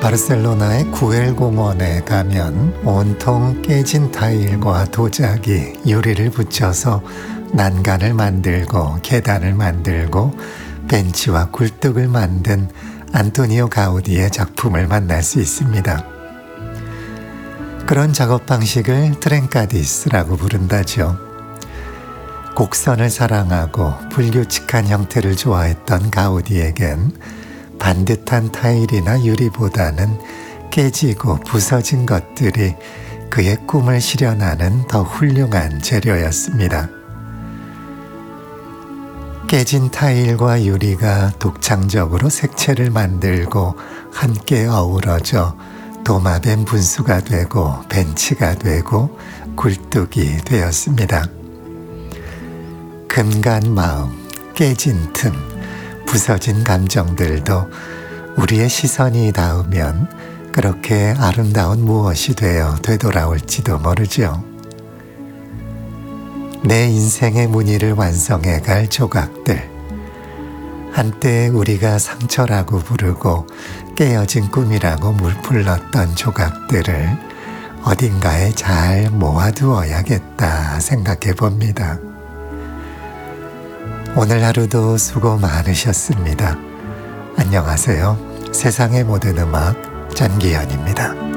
바르셀로나의 구엘 공원에 가면 온통 깨진 타일과 도자기, 유리를 붙여서 난간을 만들고 계단을 만들고 벤치와 굴뚝을 만든 안토니오 가우디의 작품을 만날 수 있습니다. 그런 작업 방식을 트렌카디스라고 부른다죠. 곡선을 사랑하고 불규칙한 형태를 좋아했던 가우디에겐 반듯한 타일이나 유리보다는 깨지고 부서진 것들이 그의 꿈을 실현하는 더 훌륭한 재료였습니다. 깨진 타일과 유리가 독창적으로 색채를 만들고 함께 어우러져 도마뱀 분수가 되고 벤치가 되고 굴뚝이 되었습니다. 금간 마음, 깨진 틈, 부서진 감정들도 우리의 시선이 닿으면 그렇게 아름다운 무엇이 되어 되돌아올지도 모르죠. 내 인생의 무늬를 완성해 갈 조각들, 한때 우리가 상처라고 부르고 깨어진 꿈이라고 불렀던 조각들을 어딘가에 잘 모아두어야겠다 생각해 봅니다. 오늘 하루도 수고 많으셨습니다. 안녕하세요. 세상의 모든 음악 전기현입니다.